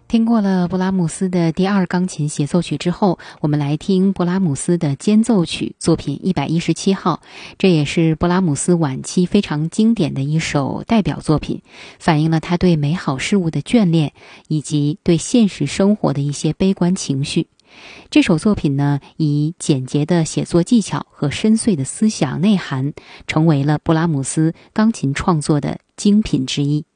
听过了勃拉姆斯的第二钢琴协奏曲之后，我们来听勃拉姆斯的间奏曲作品117号，这也是勃拉姆斯晚期非常经典的一首代表作品，反映了他对美好事物的眷恋，以及对现实生活的一些悲观情绪。这首作品呢，以简洁的写作技巧和深邃的思想内涵，成为了勃拉姆斯钢琴创作的精品之一。